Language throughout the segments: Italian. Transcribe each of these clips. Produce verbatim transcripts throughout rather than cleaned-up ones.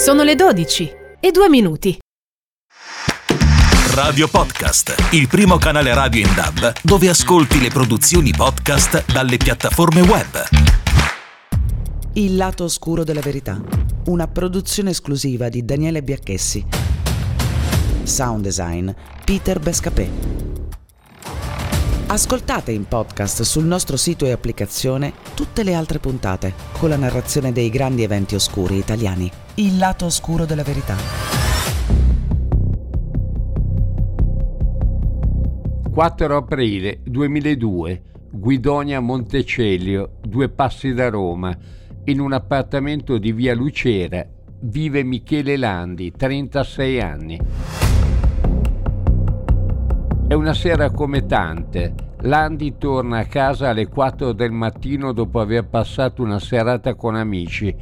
Sono le dodici e due minuti. Radio Podcast, il primo canale radio in D A B dove ascolti le produzioni podcast dalle piattaforme web. Il lato oscuro della verità, una produzione esclusiva di Daniele Biacchessi. Sound design Peter Bescapè. Ascoltate in podcast sul nostro sito e applicazione tutte le altre puntate con la narrazione dei grandi eventi oscuri italiani. Il lato oscuro della verità. quattro aprile duemiladue, Guidonia Montecelio, due passi da Roma. In un appartamento di via Lucera vive Michele Landi, trentasei anni. È una sera come tante. Landi torna a casa alle quattro del mattino dopo aver passato una serata con amici.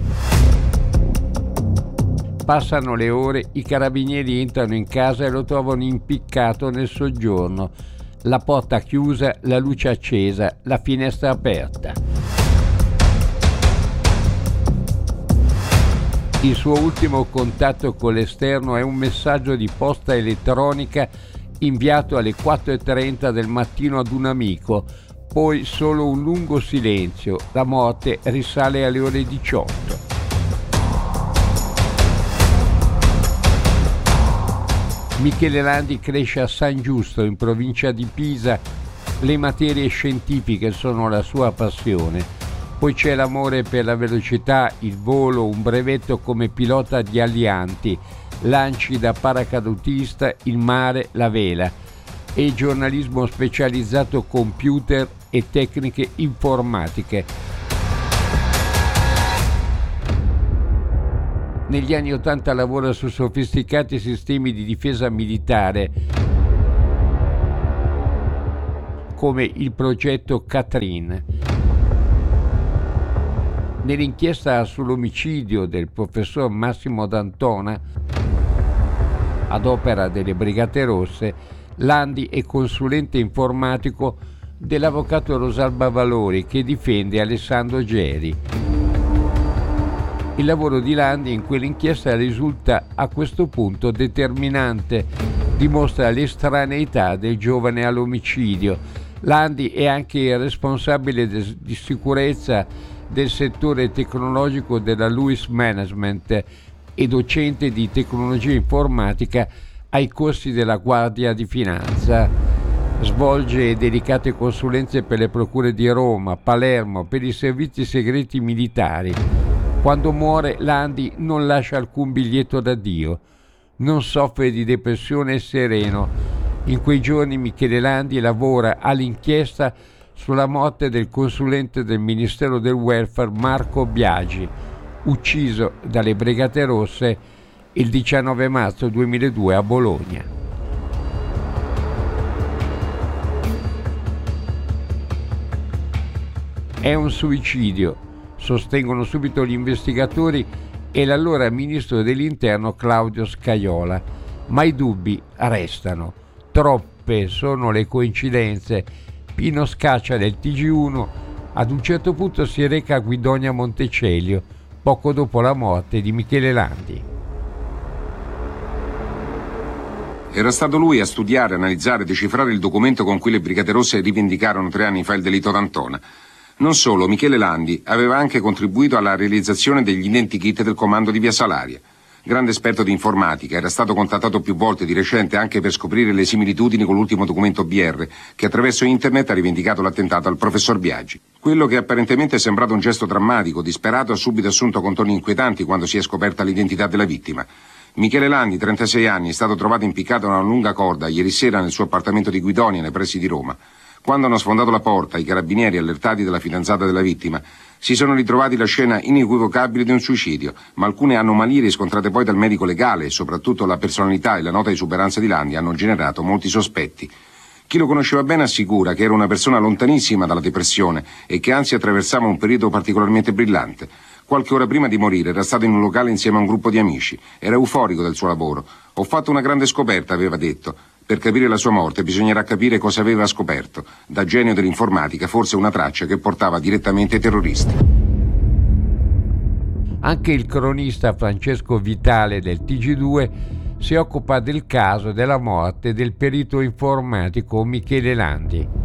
Passano le ore, i carabinieri entrano in casa e lo trovano impiccato nel soggiorno. La porta chiusa, la luce accesa, la finestra aperta. Il suo ultimo contatto con l'esterno è un messaggio di posta elettronica inviato alle quattro e trenta del mattino ad un amico, poi solo un lungo silenzio. La morte risale alle ore diciotto. Michele Landi cresce a San Giusto, in provincia di Pisa. Le materie scientifiche sono la sua passione. Poi c'è l'amore per la velocità, il volo, un brevetto come pilota di alianti, lanci da paracadutista, il mare, la vela e giornalismo specializzato, computer e tecniche informatiche. Negli anni ottanta lavora su sofisticati sistemi di difesa militare come il progetto Catherine. Nell'inchiesta sull'omicidio del professor Massimo D'Antona, ad opera delle Brigate Rosse, Landi è consulente informatico dell'avvocato Rosalba Valori che difende Alessandro Geri. Il lavoro di Landi in quell'inchiesta risulta a questo punto determinante, dimostra l'estraneità del giovane all'omicidio. Landi è anche il responsabile de- di sicurezza del settore tecnologico della Lewis Management e docente di tecnologia informatica ai corsi della Guardia di Finanza. Svolge delicate consulenze per le procure di Roma, Palermo, per i servizi segreti militari. Quando muore, Landi non lascia alcun biglietto d'addio. Non soffre di depressione e sereno. In quei giorni Michele Landi lavora all'inchiesta sulla morte del consulente del Ministero del Welfare Marco Biagi, ucciso dalle Brigate Rosse il diciannove marzo duemiladue a Bologna. È un suicidio, sostengono subito gli investigatori e l'allora ministro dell'Interno Claudio Scajola, ma i dubbi restano. Troppe sono le coincidenze. Pino Scaccia del T G uno ad un certo punto si reca a Guidonia Montecelio, poco dopo la morte di Michele Landi. Era stato lui a studiare, analizzare e decifrare il documento con cui le Brigate Rosse rivendicarono tre anni fa il delitto d'Antona. Non solo, Michele Landi aveva anche contribuito alla realizzazione degli identikit del comando di Via Salaria. Grande esperto di informatica, era stato contattato più volte di recente anche per scoprire le similitudini con l'ultimo documento B R che attraverso internet ha rivendicato l'attentato al professor Biagi. Quello che apparentemente è sembrato un gesto drammatico, disperato, ha subito assunto contorni inquietanti quando si è scoperta l'identità della vittima. Michele Landi, trentasei anni, è stato trovato impiccato da una lunga corda ieri sera nel suo appartamento di Guidonia, nei pressi di Roma. Quando hanno sfondato la porta, i carabinieri, allertati dalla fidanzata della vittima, si sono ritrovati la scena inequivocabile di un suicidio, ma alcune anomalie riscontrate poi dal medico legale e soprattutto la personalità e la nota esuberanza di Landi hanno generato molti sospetti. Chi lo conosceva bene assicura che era una persona lontanissima dalla depressione e che anzi attraversava un periodo particolarmente brillante. Qualche ora prima di morire era stato in un locale insieme a un gruppo di amici. Era euforico del suo lavoro. Ho fatto una grande scoperta, aveva detto. Per capire la sua morte bisognerà capire cosa aveva scoperto. Da genio dell'informatica, forse una traccia che portava direttamente ai terroristi. Anche il cronista Francesco Vitale del T G due si occupa del caso della morte del perito informatico Michele Landi.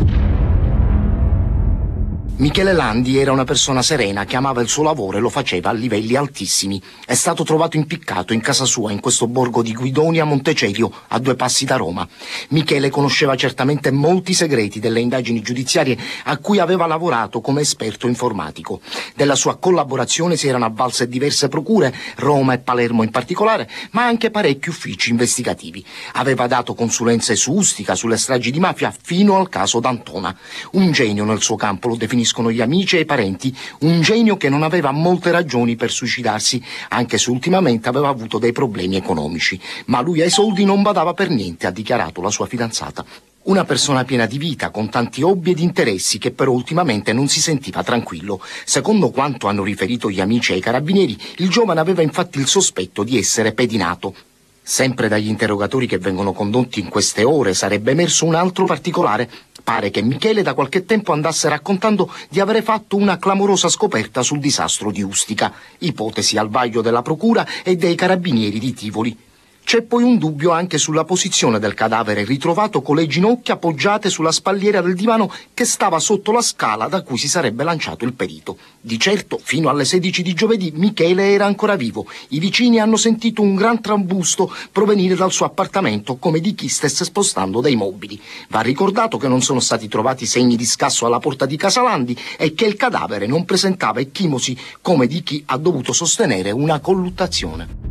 Michele Landi era una persona serena che amava il suo lavoro e lo faceva a livelli altissimi. È stato trovato impiccato in casa sua in questo borgo di Guidonia Montecelio, a due passi da Roma. Michele conosceva certamente molti segreti delle indagini giudiziarie a cui aveva lavorato come esperto informatico. Della sua collaborazione si erano avvalse diverse procure, Roma e Palermo in particolare, ma anche parecchi uffici investigativi. Aveva dato consulenze su Ustica, sulle stragi di mafia, fino al caso D'Antona. Un genio nel suo campo, lo definiscono gli amici e i parenti, un genio che non aveva molte ragioni per suicidarsi, anche se ultimamente aveva avuto dei problemi economici. Ma lui ai soldi non badava per niente, ha dichiarato la sua fidanzata. Una persona piena di vita, con tanti hobby ed interessi, che però ultimamente non si sentiva tranquillo. Secondo quanto hanno riferito gli amici ai carabinieri, il giovane aveva infatti il sospetto di essere pedinato. Sempre dagli interrogatori che vengono condotti in queste ore sarebbe emerso un altro particolare. Pare che Michele da qualche tempo andasse raccontando di avere fatto una clamorosa scoperta sul disastro di Ustica, ipotesi al vaglio della procura e dei carabinieri di Tivoli. C'è poi un dubbio anche sulla posizione del cadavere ritrovato con le ginocchia appoggiate sulla spalliera del divano che stava sotto la scala da cui si sarebbe lanciato il perito. Di certo, fino alle sedici di giovedì, Michele era ancora vivo. I vicini hanno sentito un gran trambusto provenire dal suo appartamento, come di chi stesse spostando dei mobili. Va ricordato che non sono stati trovati segni di scasso alla porta di casa Landi e che il cadavere non presentava ecchimosi, come di chi ha dovuto sostenere una colluttazione.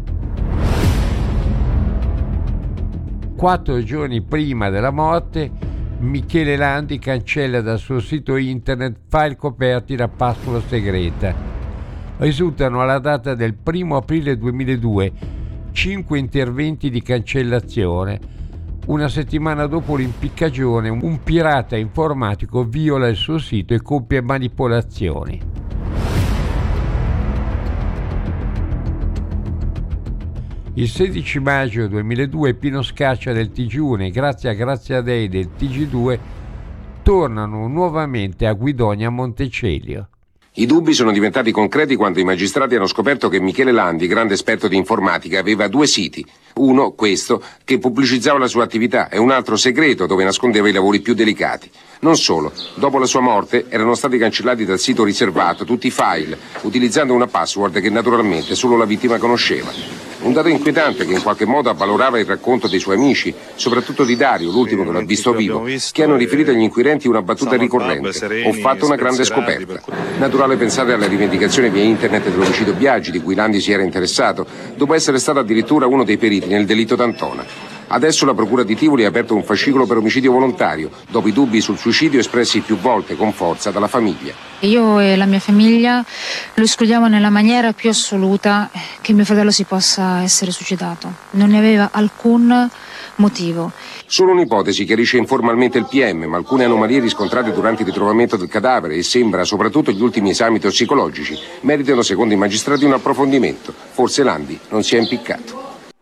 Quattro giorni prima della morte, Michele Landi cancella dal suo sito internet file coperti da password segreta. Risultano alla data del primo aprile duemiladue cinque interventi di cancellazione. Una settimana dopo l'impiccagione, un pirata informatico viola il suo sito e compie manipolazioni. Il sedici maggio duemiladue Pino Scaccia del T G uno e Grazia Graziadei del T G due tornano nuovamente a Guidonia Montecelio. I dubbi sono diventati concreti quando i magistrati hanno scoperto che Michele Landi, grande esperto di informatica, aveva due siti. Uno, questo, che pubblicizzava la sua attività, e un altro segreto dove nascondeva i lavori più delicati. Non solo, dopo la sua morte erano stati cancellati dal sito riservato tutti i file, utilizzando una password che naturalmente solo la vittima conosceva. Un dato inquietante che in qualche modo avvalorava il racconto dei suoi amici, soprattutto di Dario, l'ultimo che l'ha visto vivo, che hanno riferito agli inquirenti una battuta ricorrente: ho fatto una grande scoperta. Naturale pensare alle rivendicazioni via internet dell'omicidio Biagi, di cui Landi si era interessato, dopo essere stato addirittura uno dei periti nel delitto D'Antona. Adesso la procura di Tivoli ha aperto un fascicolo per omicidio volontario, dopo i dubbi sul suicidio espressi più volte con forza dalla famiglia. Io e la mia famiglia lo escludiamo nella maniera più assoluta che mio fratello si possa essere suicidato. Non ne aveva alcun motivo. Solo un'ipotesi chiarisce informalmente il P M, ma alcune anomalie riscontrate durante il ritrovamento del cadavere e sembra soprattutto gli ultimi esami tossicologici meritano, secondo i magistrati, un approfondimento. Forse Landi non si è impiccato.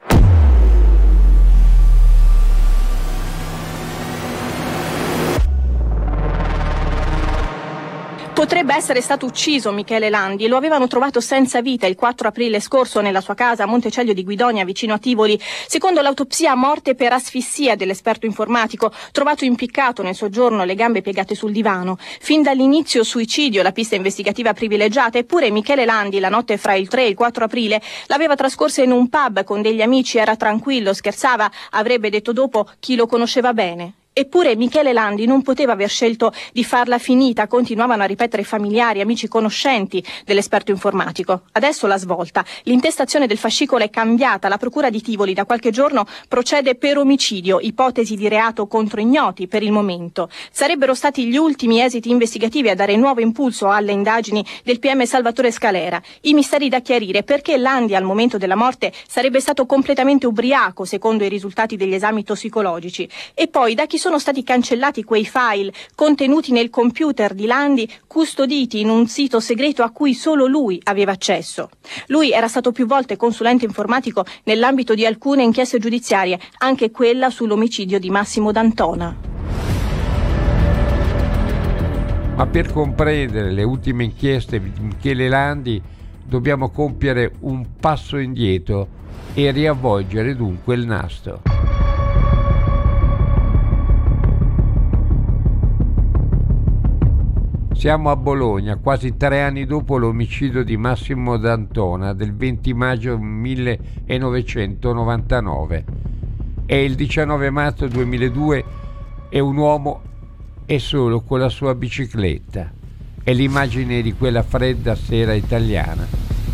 Potrebbe essere stato ucciso Michele Landi. Lo avevano trovato senza vita il quattro aprile scorso nella sua casa a Montecelio di Guidonia, vicino a Tivoli. Secondo l'autopsia, morte per asfissia dell'esperto informatico, trovato impiccato nel soggiorno, le gambe piegate sul divano. Fin dall'inizio suicidio, la pista investigativa privilegiata. Eppure Michele Landi, la notte fra il tre e il quattro aprile, l'aveva trascorsa in un pub con degli amici, era tranquillo, scherzava, avrebbe detto dopo chi lo conosceva bene. Eppure Michele Landi non poteva aver scelto di farla finita, continuavano a ripetere familiari, amici, conoscenti dell'esperto informatico. Adesso la svolta. L'intestazione del fascicolo è cambiata. La procura di Tivoli da qualche giorno procede per omicidio, ipotesi di reato contro ignoti per il momento. Sarebbero stati gli ultimi esiti investigativi a dare nuovo impulso alle indagini del P M Salvatore Scalera. I misteri da chiarire: perché Landi al momento della morte sarebbe stato completamente ubriaco, secondo i risultati degli esami tossicologici, e poi da chi sono stati cancellati quei file contenuti nel computer di Landi, custoditi in un sito segreto a cui solo lui aveva accesso. Lui era stato più volte consulente informatico nell'ambito di alcune inchieste giudiziarie, anche quella sull'omicidio di Massimo D'Antona. Ma per comprendere le ultime inchieste di Michele Landi Dobbiamo compiere un passo indietro e riavvolgere dunque il nastro. Siamo a Bologna, quasi tre anni dopo l'omicidio di Massimo D'Antona del venti maggio millenovecentonovantanove. È il diciannove marzo duemiladue e un uomo è solo con la sua bicicletta. È l'immagine di quella fredda sera italiana.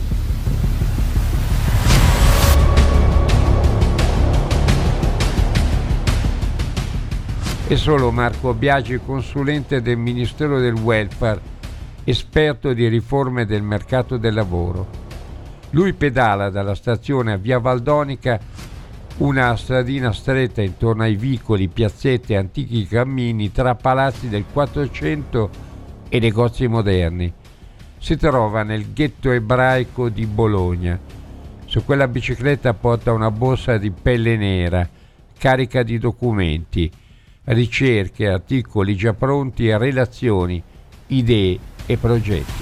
È solo Marco Biagi, consulente del Ministero del Welfare, esperto di riforme del mercato del lavoro. Lui pedala dalla stazione a Via Valdonica, una stradina stretta intorno ai vicoli, piazzette e antichi cammini tra palazzi del Quattrocento e negozi moderni. Si trova nel ghetto ebraico di Bologna. Su quella bicicletta porta una borsa di pelle nera, carica di documenti, ricerche, articoli già pronti e relazioni, idee e progetti.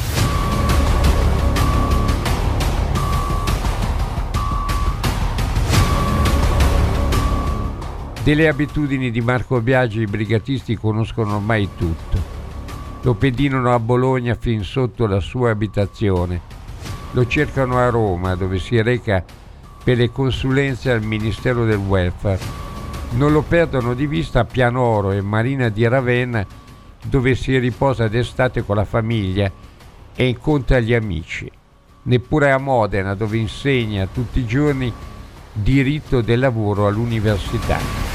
Delle abitudini di Marco Biagi i brigatisti conoscono ormai tutto. Lo pedinano a Bologna fin sotto la sua abitazione. Lo cercano a Roma, dove si reca per le consulenze al Ministero del Welfare. Non lo perdono di vista a Pianoro e Marina di Ravenna, dove si riposa d'estate con la famiglia e incontra gli amici. Neppure a Modena, dove insegna tutti i giorni diritto del lavoro all'università.